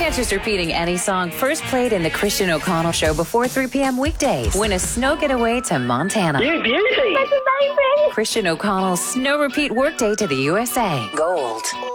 can't just repeating any song first played in the Christian O'Connell Show before 3 p.m. weekdays. Win a snow getaway to Montana. You beauty. Christian O'Connell's Snow Repeat Workday to the USA. Gold.